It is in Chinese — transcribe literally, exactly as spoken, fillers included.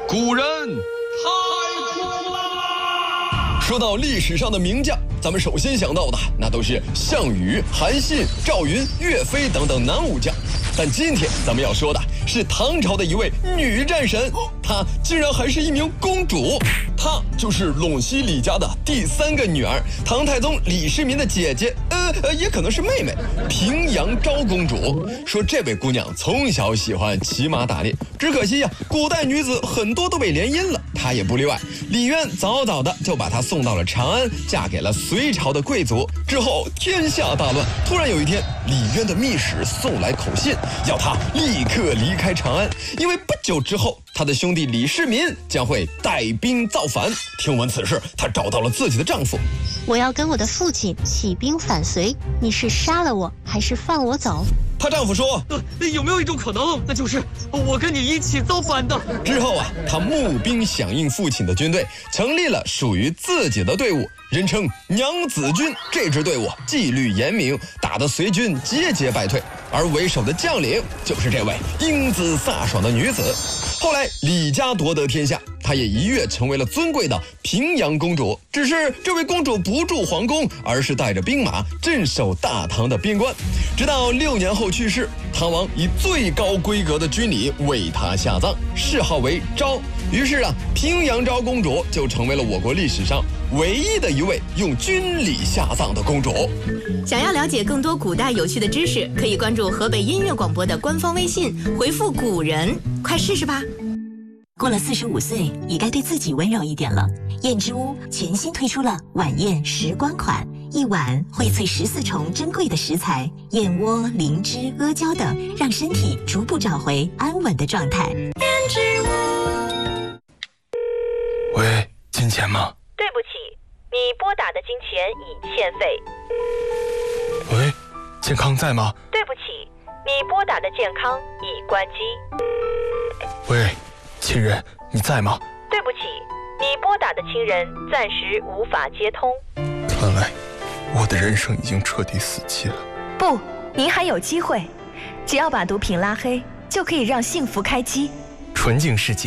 古人太酷啦！说到历史上的名将，咱们首先想到的那都是项羽、韩信、赵云、岳飞等等男武将。但今天咱们要说的是唐朝的一位女战神，她竟然还是一名公主。她就是陇西李家的第三个女儿，唐太宗李世民的姐姐，呃呃，也可能是妹妹，平阳昭公主。说这位姑娘从小喜欢骑马打猎，只可惜呀、啊，古代女子很多都被联姻了，她也不例外。李渊早早的就把她送到了长安，嫁给了隋朝的贵族。之后天下大乱，突然有一天，李渊的密使送来口信，要他立刻离开长安，因为不久之后，他的兄弟李世民将会带兵造反。听闻此事，他找到了自己的丈夫。 我要跟我的父亲起兵反隋，你是杀了我，还是放我走？ 她丈夫说、 呃、有没有一种可能，那就是我跟你一起造反的？ 之后啊，她募兵响应父亲的军队，成立了属于自己的队伍，人称娘子军。这支队伍纪律严明，打得隋军节节败退，而为首的将领就是这位英姿飒爽的女子。后来李家夺得天下，她也一跃成为了尊贵的平阳公主。只是这位公主不住皇宫，而是带着兵马镇守大唐的边关。直到六年后去世，唐王以最高规格的军礼为她下葬，谥号为昭。于是啊，平阳昭公主就成为了我国历史上唯一的一位用军礼下葬的公主。 想要了解更多古代有趣的知识，可以关注河北音乐广播的官方微信，回复古人，快试试吧。 过了四十五岁，也该对自己温柔一点了。燕之屋全新推出了晚宴时光款，一碗荟萃十四重珍贵的食材，燕窝、灵芝、阿胶等，让身体逐步找回安稳的状态。燕之屋。 喂，金钱吗？ 对不起，你拨打的金钱已欠费。 喂，健康在吗？ 对不起，你拨打的健康已关机。 喂，亲人，你在吗？ 对不起，你拨打的亲人暂时无法接通。 看来我的人生已经彻底死期了。 不，您还有机会，只要把毒品拉黑，就可以让幸福开机。 纯净世界。